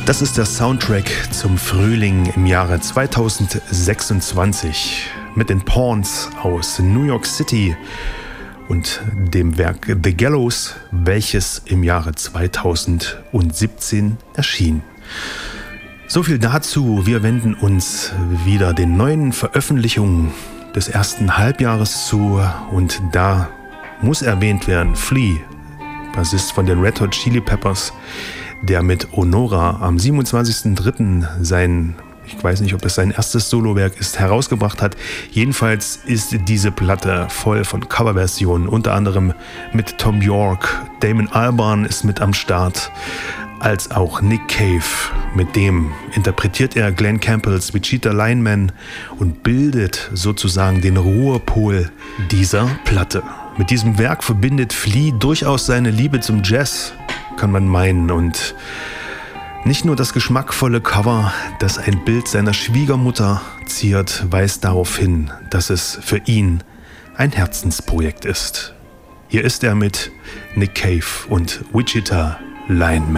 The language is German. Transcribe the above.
Das ist der Soundtrack zum Frühling im Jahre 2026 mit den Pawns aus New York City und dem Werk The Gallows, welches im Jahre 2017 erschien. So viel dazu. Wir wenden uns wieder den neuen Veröffentlichungen des ersten Halbjahres zu und da muss erwähnt werden Flea, Bassist von den Red Hot Chili Peppers, der mit Honora am 27.03. ich weiß nicht, ob es sein erstes Solowerk ist, herausgebracht hat. Jedenfalls ist diese Platte voll von Coverversionen, unter anderem mit Tom York, Damon Albarn ist mit am Start, als auch Nick Cave. Mit dem interpretiert er Glenn Campbells Wichita Lineman und bildet sozusagen den Ruhepol dieser Platte. Mit diesem Werk verbindet Flea durchaus seine Liebe zum Jazz, kann man meinen, und nicht nur das geschmackvolle Cover, das ein Bild seiner Schwiegermutter ziert, weist darauf hin, dass es für ihn ein Herzensprojekt ist. Hier ist er mit Nick Cave und Wichita Lineman.